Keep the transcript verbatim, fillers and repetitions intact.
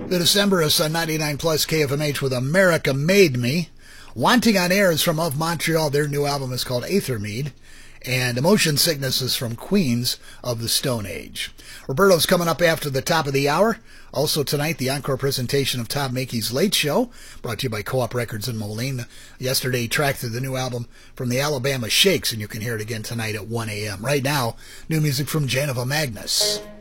The Decemberists on ninety-nine plus K F M H with America Made Me. Wanting on Air is from Of Montreal. Their new album is called Aethermead. And Emotion Sickness is from Queens of the Stone Age. Roberto's coming up after the top of the hour. Also tonight, the encore presentation of Tom Mackey's Late Show, brought to you by Co-op Records in Moline. Yesterday, he tracked through the new album from the Alabama Shakes, and you can hear it again tonight at one a.m. Right now, new music from Janova Magnus.